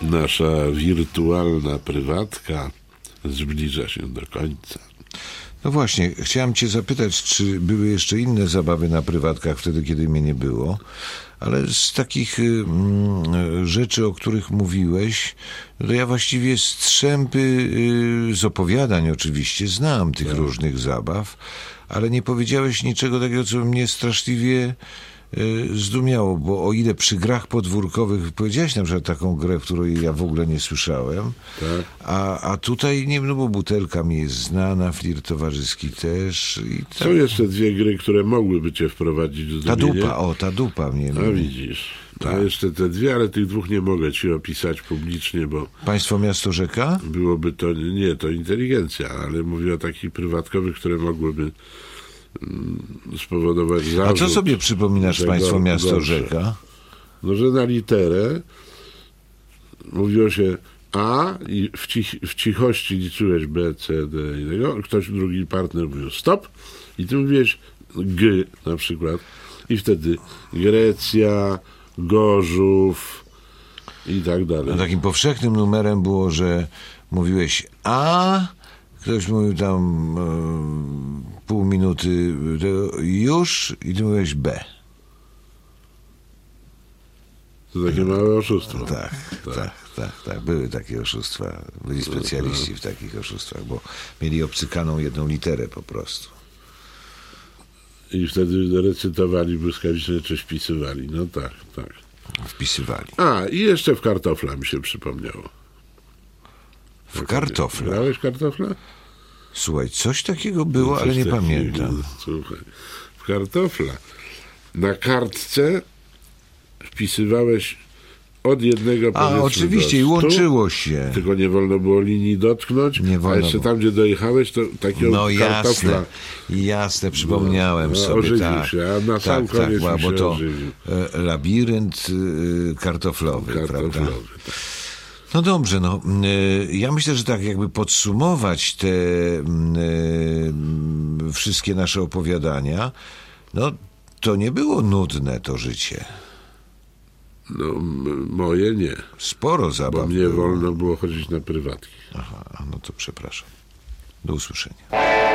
Nasza wirtualna prywatka zbliża się do końca. No właśnie, chciałem cię zapytać, czy były jeszcze inne zabawy na prywatkach wtedy, kiedy mnie nie było, ale z takich rzeczy, o których mówiłeś, to ja właściwie strzępy z opowiadań oczywiście znam tych różnych zabaw, ale nie powiedziałeś niczego takiego, co mnie straszliwie zdumiało, bo o ile przy grach podwórkowych powiedziałeś na przykład taką grę, której ja w ogóle nie słyszałem, Tak. a tutaj nie wiem, no bo butelka mi jest znana, flirt towarzyski też. I tak. Są jeszcze dwie gry, które mogłyby cię wprowadzić w zdumienie. Ta dupa mnie. A widzisz. A jeszcze te dwie, ale tych dwóch nie mogę ci opisać publicznie, bo Państwo Miasto Rzeka? byłoby to, nie, to inteligencja, ale mówię o takich prywatkowych, które mogłyby spowodować zarzut. A co sobie przypominasz z że Państwo Miasto gorsze. Rzeka? No, że na literę mówiło się A i w cichości liczyłeś B, C, D i tego. Ktoś, drugi partner mówił stop i ty mówiłeś G na przykład. I wtedy Grecja, Gorzów i tak dalej. No, takim powszechnym numerem było, że mówiłeś A, ktoś mówił tam pół minuty już i ty mówiłeś B. To takie małe oszustwo. Tak. Były takie oszustwa. Byli specjaliści w takich oszustwach, bo mieli obcykaną jedną literę po prostu. I wtedy recytowali błyskawicznie, czy wpisywali. No tak. Wpisywali. A, i jeszcze w kartofla mi się przypomniało. W kartofle. Grałeś kartofla? Słuchaj, coś takiego było, ale nie pamiętam. Słuchaj, w kartofla na kartce wpisywałeś od jednego powiedzmy oczywiście, i do 100, łączyło się. tylko nie wolno było linii dotknąć, Nie wolno a jeszcze tam, gdzie dojechałeś, to takiego No kartofla jasne, przypomniałem sobie. ożywił Tak, się, a na sam koniec mi bo się to ożywił. labirynt kartoflowy, prawda? Kartoflowy, tak. No dobrze, ja myślę, że tak jakby podsumować te wszystkie nasze opowiadania, no to nie było nudne to życie. No, moje nie, Sporo zabaw bo mnie było. wolno było chodzić na prywatki. Aha, no to przepraszam. Do usłyszenia.